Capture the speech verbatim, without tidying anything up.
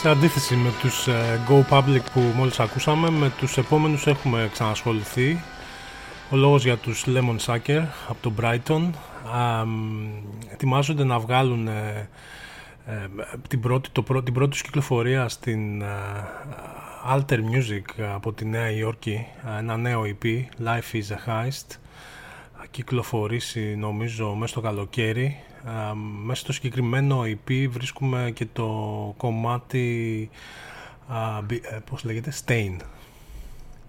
Σε αντίθεση με τους Go Public που μόλις ακούσαμε, με τους επόμενους έχουμε ξανασχοληθεί. Ο λόγος για τους Lemon Sucker από το Brighton. Α, ετοιμάζονται να βγάλουν ε, ε, την, πρώτη, το πρω, την πρώτη τους κυκλοφορία στην ε, Alter Music από τη Νέα Υόρκη, ένα νέο ι πι, Life is a Heist. Κυκλοφορήσει νομίζω μέσα στο καλοκαίρι. Uh, μέσα στο συγκεκριμένο ι πι βρίσκουμε και το κομμάτι uh, πώς λέγεται, Stain.